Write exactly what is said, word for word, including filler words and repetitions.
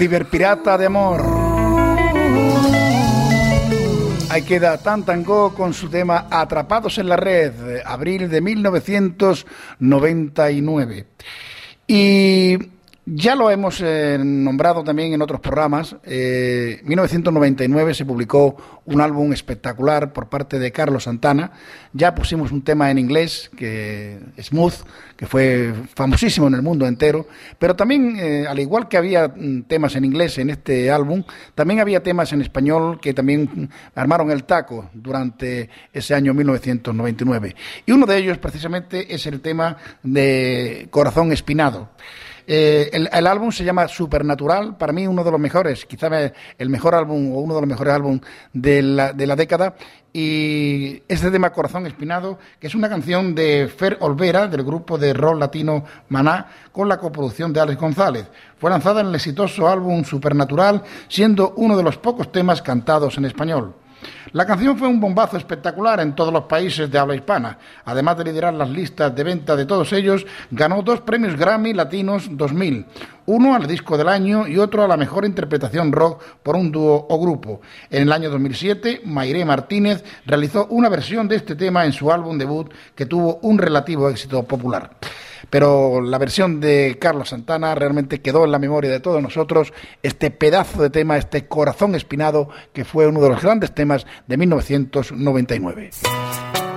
Ciberpirata de amor. Ahí queda Tan Tan Go con su tema Atrapados en la Red, abril de mil novecientos noventa y nueve. Y ya lo hemos eh, nombrado también en otros programas. En eh, mil novecientos noventa y nueve se publicó un álbum espectacular por parte de Carlos Santana. Ya pusimos un tema en inglés, que Smooth, que fue famosísimo en el mundo entero. Pero también, eh, al igual que había mm, temas en inglés en este álbum, también había temas en español que también mm, armaron el taco durante ese año mil novecientos noventa y nueve. Y uno de ellos, precisamente, es el tema de Corazón Espinado. Eh, el, el álbum se llama Supernatural, para mí uno de los mejores, quizá el mejor álbum o uno de los mejores álbumes de la, de la década. Y este tema Corazón Espinado, que es una canción de Fer Olvera, del grupo de rock latino Maná, con la coproducción de Alex González. Fue lanzada en el exitoso álbum Supernatural, siendo uno de los pocos temas cantados en español. La canción fue un bombazo espectacular en todos los países de habla hispana. Además de liderar las listas de venta de todos ellos, ganó dos premios Grammy Latinos dos mil. Uno al disco del año y otro a la mejor interpretación rock por un dúo o grupo. En el año dos mil siete, Mayre Martínez realizó una versión de este tema en su álbum debut que tuvo un relativo éxito popular. Pero la versión de Carlos Santana realmente quedó en la memoria de todos nosotros, este pedazo de tema, este Corazón Espinado, que fue uno de los grandes temas de mil novecientos noventa y nueve.